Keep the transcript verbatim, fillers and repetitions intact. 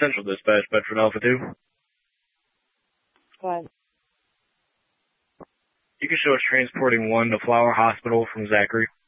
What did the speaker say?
Central Dispatch, Bedford Alpha two. Go ahead. You can show us transporting one to Flower Hospital from Zachary.